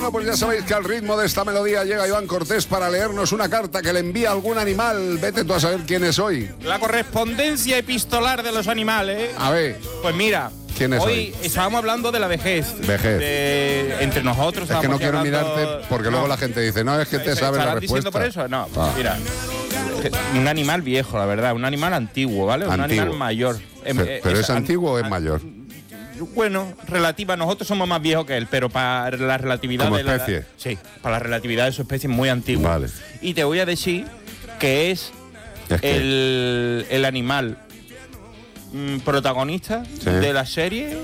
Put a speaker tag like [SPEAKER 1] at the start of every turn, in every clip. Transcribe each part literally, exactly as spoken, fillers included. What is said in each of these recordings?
[SPEAKER 1] Bueno, pues ya sabéis que al ritmo de esta melodía llega Iván Cortés para leernos una carta que le envía algún animal. Vete tú a saber quién es hoy.
[SPEAKER 2] La correspondencia epistolar de los animales.
[SPEAKER 1] A ver.
[SPEAKER 2] Pues mira.
[SPEAKER 1] ¿Quién es
[SPEAKER 2] hoy?
[SPEAKER 1] hoy?
[SPEAKER 2] Estábamos hablando de la vejez.
[SPEAKER 1] Vejez.
[SPEAKER 2] De, entre nosotros.
[SPEAKER 1] Es que no quiero
[SPEAKER 2] hablando,
[SPEAKER 1] mirarte porque
[SPEAKER 2] no,
[SPEAKER 1] luego la gente dice, no, es que te sabes la respuesta.
[SPEAKER 2] diciendo por eso? No,
[SPEAKER 1] ah.
[SPEAKER 2] mira. Un animal viejo, la verdad. Un animal antiguo, ¿vale?
[SPEAKER 1] Antiguo.
[SPEAKER 2] Un animal mayor.
[SPEAKER 1] ¿Pero es, es antiguo o es mayor?
[SPEAKER 2] Bueno, relativa, nosotros somos más viejos que él, pero para la relatividad
[SPEAKER 1] ¿Como
[SPEAKER 2] de la,
[SPEAKER 1] especie?
[SPEAKER 2] Sí, para la relatividad de su especie es muy antiguo.
[SPEAKER 1] Vale.
[SPEAKER 2] Y te voy a decir que es,
[SPEAKER 1] es que...
[SPEAKER 2] el, el animal mmm, protagonista
[SPEAKER 1] sí.
[SPEAKER 2] de la serie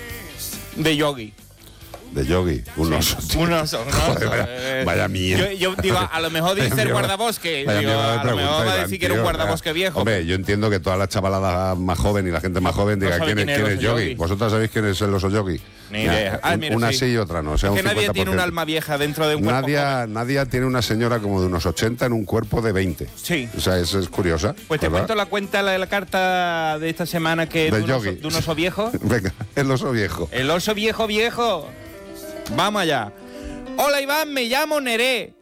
[SPEAKER 2] sí. de Yogi.
[SPEAKER 1] De Yogi, un oso.
[SPEAKER 2] Sí, un oso, un oso.
[SPEAKER 1] Joder, vaya,
[SPEAKER 2] eh,
[SPEAKER 1] vaya mierda.
[SPEAKER 2] Yo, yo digo, a lo mejor dice el guardabosque.
[SPEAKER 1] Vaya
[SPEAKER 2] Digo,
[SPEAKER 1] a
[SPEAKER 2] lo mejor va a decir que era un guardabosque
[SPEAKER 1] eh.
[SPEAKER 2] viejo.
[SPEAKER 1] Hombre, yo entiendo que toda la chavalada más joven y la gente más joven diga, no ¿quién, quién es, quién es Yogi? Yogi? ¿Vosotros sabéis quién es el oso Yogi?
[SPEAKER 2] Ni idea.
[SPEAKER 1] Ah, mira, una sí. sí y otra no. O sea,
[SPEAKER 2] es que
[SPEAKER 1] un
[SPEAKER 2] nadie tiene un alma vieja dentro de un cuerpo
[SPEAKER 1] Nadia,
[SPEAKER 2] joven.
[SPEAKER 1] Nadia tiene una señora como de unos ochenta en un cuerpo de veinte.
[SPEAKER 2] Sí.
[SPEAKER 1] O sea, eso es curiosa.
[SPEAKER 2] Pues te ¿verdad? Cuento la cuenta la de la carta de esta semana que
[SPEAKER 1] de,
[SPEAKER 2] de, un oso, de un oso viejo.
[SPEAKER 1] Venga, el oso viejo.
[SPEAKER 2] El oso viejo viejo. Vamos allá. Hola Iván, me llamo Neré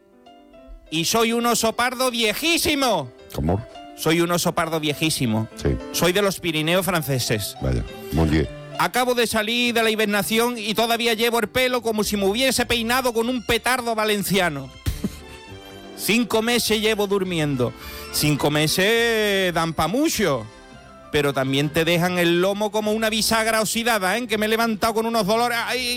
[SPEAKER 2] y soy un oso pardo viejísimo.
[SPEAKER 1] ¿Cómo?
[SPEAKER 2] Soy un oso pardo viejísimo.
[SPEAKER 1] Sí.
[SPEAKER 2] Soy de los Pirineos franceses.
[SPEAKER 1] Vaya, muy bien.
[SPEAKER 2] Acabo de salir de la hibernación y todavía llevo el pelo como si me hubiese peinado con un petardo valenciano. Cinco meses llevo durmiendo. Cinco meses dan pa' mucho. Pero también te dejan el lomo como una bisagra oxidada, ¿eh? Que me he levantado con unos dolores.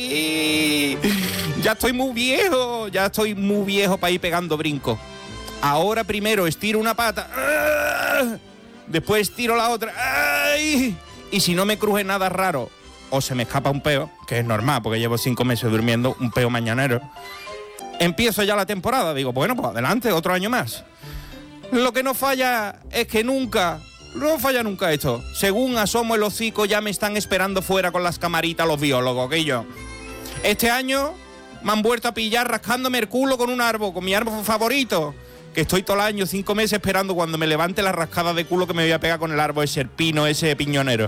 [SPEAKER 2] ¡Ay! Ya estoy muy viejo, ya estoy muy viejo para ir pegando brincos. Ahora primero estiro una pata, ¡ah! Después estiro la otra, ¡ay! Y si no me cruje nada raro o se me escapa un peo, que es normal porque llevo cinco meses durmiendo, un peo mañanero, empiezo ya la temporada. Digo, bueno, pues adelante, otro año más. Lo que no falla es que nunca... No falla nunca esto. Según asomo el hocico, ya me están esperando fuera con las camaritas los biólogos, que yo. Este año me han vuelto a pillar rascándome el culo con un árbol, con mi árbol favorito. Que estoy todo el año, cinco meses esperando cuando me levante la rascada de culo que me voy a pegar con el árbol ese pino, ese piñonero.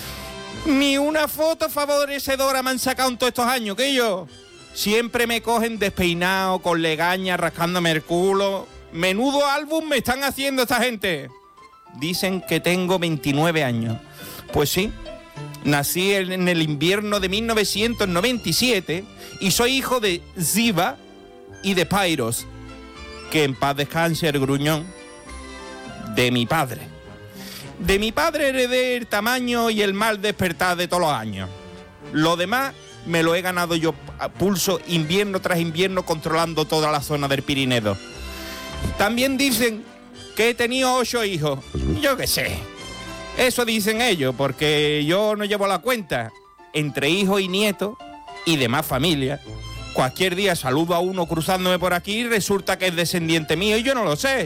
[SPEAKER 2] Ni una foto favorecedora me han sacado en todos estos años, que yo. Siempre me cogen despeinado, con legaña, rascándome el culo. Menudo álbum me están haciendo esta gente. Dicen que tengo veintinueve años. Pues sí, nací en el invierno de mil novecientos noventa y siete y soy hijo de Ziva y de Pairos, que en paz descanse el gruñón, de mi padre. De mi padre heredé el tamaño y el mal despertar de todos los años. Lo demás me lo he ganado yo a pulso invierno tras invierno controlando toda la zona del Pirineo. También dicen que he tenido ocho hijos. Yo qué sé. Eso dicen ellos, porque yo no llevo la cuenta. Entre hijos y nietos y demás familias. Cualquier día saludo a uno cruzándome por aquí y resulta que es descendiente mío y yo no lo sé.